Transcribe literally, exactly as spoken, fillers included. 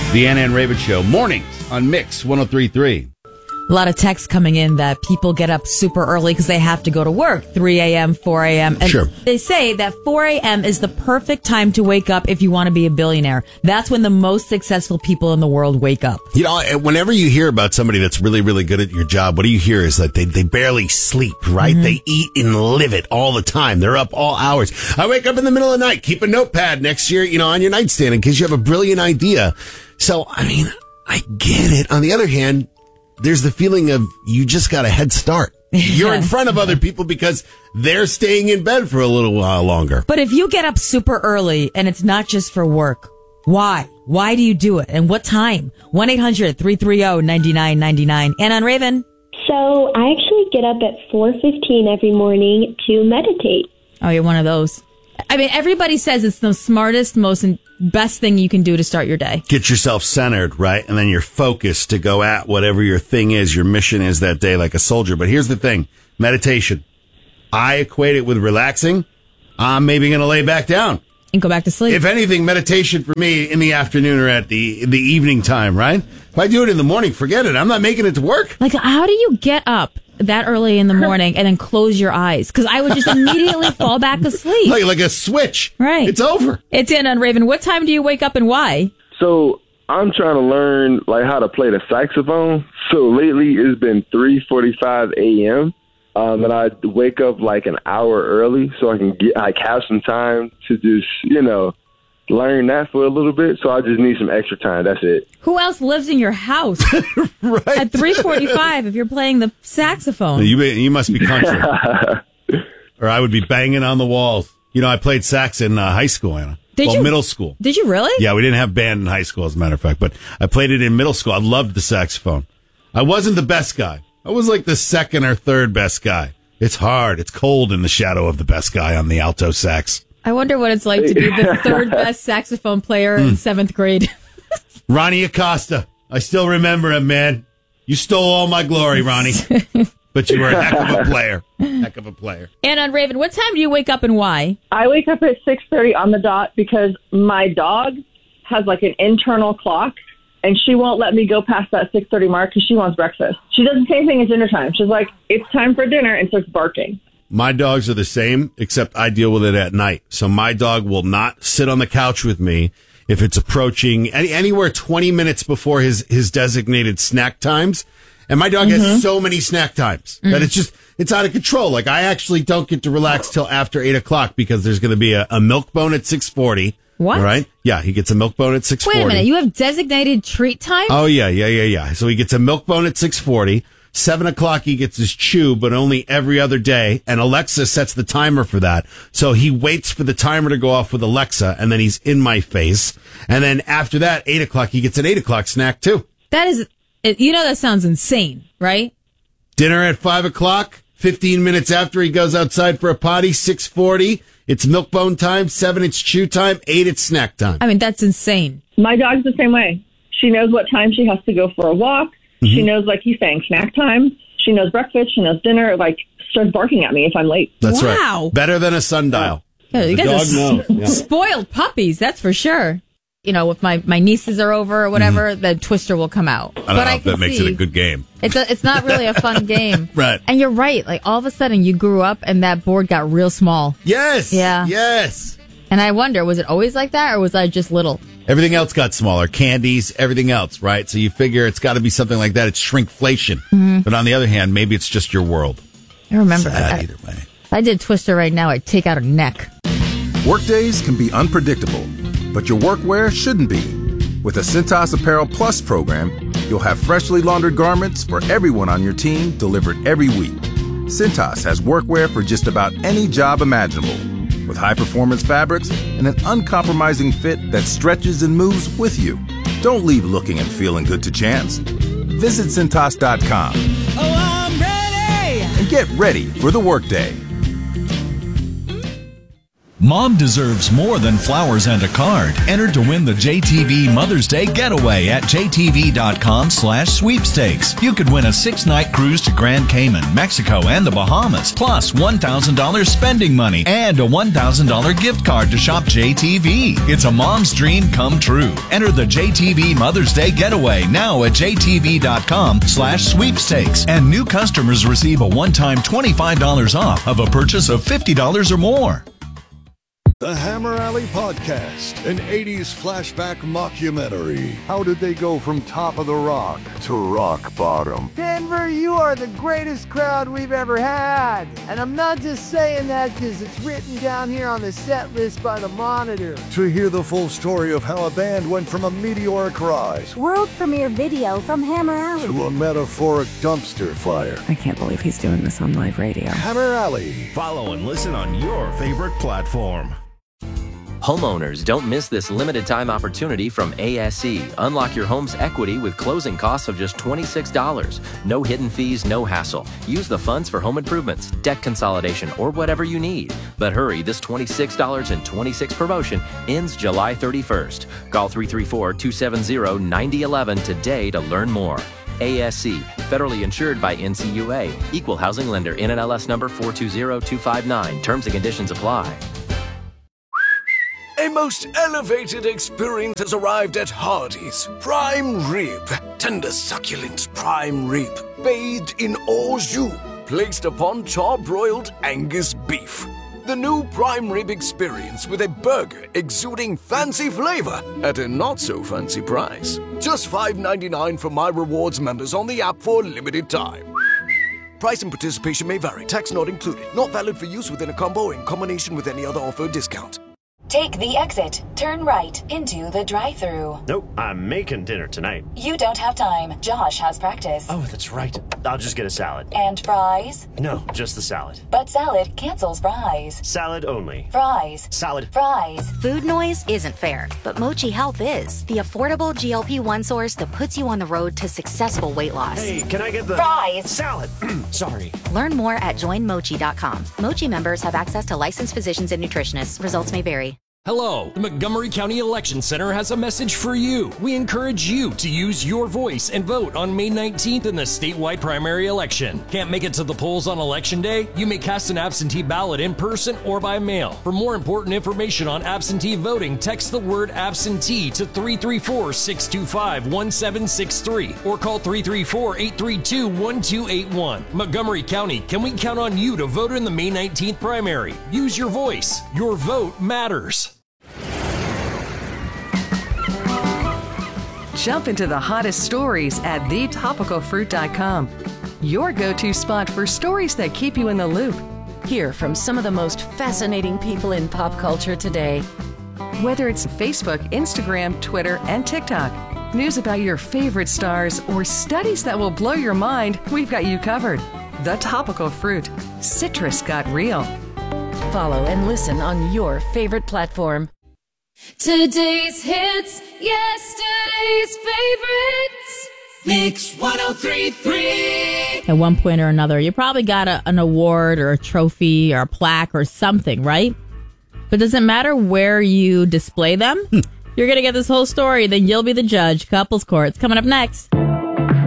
The Anna and Raven Show, mornings on Mix one oh three point three. A lot of texts coming in that people get up super early because they have to go to work, three a.m., four a.m. And sure. They say that four a.m. is the perfect time to wake up if you want to be a billionaire. That's when the most successful people in the world wake up. You know, whenever you hear about somebody that's really, really good at your job, what do you hear is that they, they barely sleep, right? Mm-hmm. They eat and live it all the time. They're up all hours. I wake up in the middle of the night, keep a notepad next year, you know, on your nightstand in case you have a brilliant idea. So, I mean, I get it. On the other hand, there's the feeling of you just got a head start. You're in front of other people because they're staying in bed for a little while longer. But if you get up super early and it's not just for work, why? Why do you do it? And what time? one eight hundred three three zero nine nine nine nine. And on Raven? So I actually get up at four fifteen every morning to meditate. Oh, you're one of those. I mean, everybody says it's the smartest, most best thing you can do to start your day. Get yourself centered, right? And then you're focused to go at whatever your thing is, your mission is that day, like a soldier. But here's the thing. Meditation. I equate it with relaxing. I'm maybe going to lay back down. And go back to sleep. If anything, meditation for me in the afternoon or at the the evening time, right? If I do it in the morning, forget it. I'm not making it to work. Like, how do you get up that early in the morning and then close your eyes? Because I would just immediately fall back asleep. Like, like a switch. Right. It's over. It's in on Raven. What time do you wake up and why? So I'm trying to learn like how to play the saxophone. So lately it's been three forty-five a.m. Um, and I wake up like an hour early so I can get like have some time to just, you know, learn that for a little bit. So I just need some extra time. That's it. Who else lives in your house right. at three forty-five if you're playing the saxophone? You you must be country. Or I would be banging on the walls. You know, I played sax in uh, high school, Anna. Did well, you? middle school. Did you really? Yeah, we didn't have band in high school, as a matter of fact, but I played it in middle school. I loved the saxophone. I wasn't the best guy. I was like the second or third best guy. It's hard. It's cold in the shadow of the best guy on the alto sax. I wonder what it's like to be the third best saxophone player in seventh grade. Ronnie Acosta. I still remember him, man. You stole all my glory, Ronnie. But you were a heck of a player. Heck of a player. And on Raven, what time do you wake up and why? I wake up at six thirty on the dot because my dog has like an internal clock. And she won't let me go past that six thirty mark because she wants breakfast. She does the same thing at dinner time. She's like, it's time for dinner, and starts barking. My dogs are the same, except I deal with it at night. So my dog will not sit on the couch with me if it's approaching any, anywhere twenty minutes before his, his designated snack times. And my dog mm-hmm. has so many snack times mm. that it's just, it's out of control. Like, I actually don't get to relax till after eight o'clock because there's going to be a, a milk bone at six forty. What? All right. Yeah, he gets a milk bone at six forty. Wait a minute. You have designated treat time? Oh, yeah, yeah, yeah, yeah. So he gets a milk bone at six forty. seven o'clock he gets his chew, but only every other day. And Alexa sets the timer for that. So he waits for the timer to go off with Alexa, and then he's in my face. And then after that, eight o'clock, he gets an eight o'clock snack, too. That is, you know, that sounds insane, right? Dinner at five o'clock. fifteen minutes after he goes outside for a potty, six forty. It's milk bone time. seven, it's chew time. eight, it's snack time. I mean, that's insane. My dog's the same way. She knows what time she has to go for a walk. Mm-hmm. She knows, like he's saying, snack time. She knows breakfast. She knows dinner. Like, starts barking at me if I'm late. That's wow. right. Wow. Better than a sundial. Yeah, you the guys dog are knows. Yeah. Spoiled puppies, that's for sure. You know, if my, my nieces are over or whatever, mm-hmm. the Twister will come out. I don't but know I if that can makes see, it a good game. It's a, it's not really a fun game. Right. And you're right. Like, all of a sudden, you grew up and that board got real small. Yes. Yeah. Yes. And I wonder, was it always like that or was I just little? Everything else got smaller. Candies, everything else, right? So you figure it's got to be something like that. It's shrinkflation. Mm-hmm. But on the other hand, maybe it's just your world. I remember Sad that. either way. If I did Twister right now, I'd take out a neck. Workdays can be unpredictable, but your workwear shouldn't be. With the Cintas Apparel Plus program, you'll have freshly laundered garments for everyone on your team delivered every week. Cintas has workwear for just about any job imaginable, with high-performance fabrics and an uncompromising fit that stretches and moves with you. Don't leave looking and feeling good to chance. Visit Cintas dot com. Oh, I'm ready! And get ready for the workday. Mom deserves more than flowers and a card. Enter to win the J T V Mother's Day Getaway at J T V dot com slash sweepstakes. You could win a six-night cruise to Grand Cayman, Mexico, and the Bahamas, plus one thousand dollars spending money and a one thousand dollars gift card to shop J T V. It's a mom's dream come true. Enter the J T V Mother's Day Getaway now at J T V dot com slash sweepstakes. And new customers receive a one-time twenty-five dollars off of a purchase of fifty dollars or more. The Hammer Alley Podcast, an eighties flashback mockumentary. How did they go from top of the rock to rock bottom? Denver, you are the greatest crowd we've ever had. And I'm not just saying that because it's written down here on the set list by the Monitor. To hear the full story of how a band went from a meteoric rise, world premiere video from Hammer Alley, to a metaphoric dumpster fire. I can't believe he's doing this on live radio. Hammer Alley. Follow and listen on your favorite platform. Homeowners, don't miss this limited time opportunity from A S E. Unlock your home's equity with closing costs of just twenty-six dollars. No hidden fees, no hassle. Use the funds for home improvements, debt consolidation, or whatever you need. But hurry, this twenty-six dollars and twenty-six cents promotion ends July thirty-first. Call three three four, two seven zero, nine zero one one today to learn more. A S E, federally insured by N C U A. Equal housing lender, N M L S number four two zero two five nine. Terms and conditions apply. A most elevated experience has arrived at Hardee's. Prime rib. Tender succulent prime rib. Bathed in au jus. Placed upon char-broiled Angus beef. The new prime rib experience with a burger exuding fancy flavor at a not-so-fancy price. Just five ninety-nine for My Rewards members on the app for a limited time. Price and participation may vary. Tax not included. Not valid for use within a combo or in combination with any other offer or discount. Take the exit. Turn right into the drive-thru. Nope, I'm making dinner tonight. You don't have time. Josh has practice. Oh, that's right. I'll just get a salad. And fries? No, just the salad. But salad cancels fries. Salad only. Fries. Salad. Fries. Food noise isn't fair, but Mochi Health is. The affordable G L P one source that puts you on the road to successful weight loss. Hey, can I get the... Fries. Salad. Sorry. Learn more at join mochi dot com. Mochi members have access to licensed physicians and nutritionists. Results may vary. Hello, the Montgomery County Election Center has a message for you. We encourage you to use your voice and vote on May nineteenth in the statewide primary election. Can't make it to the polls on Election Day? You may cast an absentee ballot in person or by mail. For more important information on absentee voting, text the word absentee to three three four, six two five, one seven six three or call three three four, eight three two, one two eight one. Montgomery County, can we count on you to vote in the May nineteenth primary? Use your voice. Your vote matters. Jump into the hottest stories at the topical fruit dot com. Your go-to spot for stories that keep you in the loop. Hear from some of the most fascinating people in pop culture today. Whether it's Facebook, Instagram, Twitter, and TikTok, news about your favorite stars, or studies that will blow your mind, we've got you covered. The Topical Fruit. Citrus got real. Follow and listen on your favorite platform. Today's hits, yesterday's favorites. Mix one oh three point three. At one point or another, you probably got a, an award or a trophy or a plaque or something, right? But does it matter where you display them? You're going to get this whole story, then you'll be the judge. Couples Court. It's coming up next.